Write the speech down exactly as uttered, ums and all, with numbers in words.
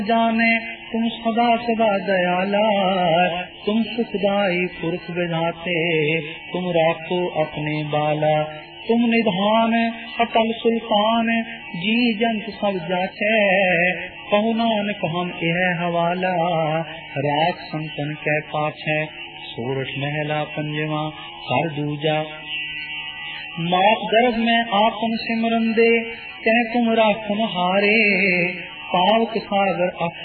जाने तुम सदा सदा दयाला, तुम सुखदाई पुरख विधाते, तुम राखो अपने बाला। तुम निधान अकल सुल्तान, जी जंत सब जाचे, कहो नानक हम यह हवाला, राख संतन कै पाछे। सोरठ महला पंजवा कर दूजा, मात गर्भ में आपन सिमरन दे, कह तुम राखन हारे, पावक सागर